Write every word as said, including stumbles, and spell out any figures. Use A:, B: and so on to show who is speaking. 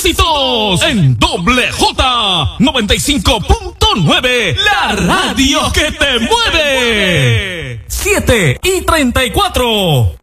A: éxitos en Doble J noventa y cinco punto nueve, la radio que te mueve. siete y treinta y cuatro.